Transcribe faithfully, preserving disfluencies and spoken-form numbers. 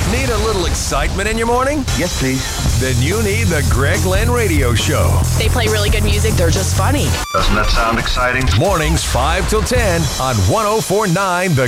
Need a little excitement in your morning? Yes, please. Then you need the Greg Lynn Radio Show. They play really good music. They're just funny. Doesn't that sound exciting? Mornings five till ten on one oh four point nine The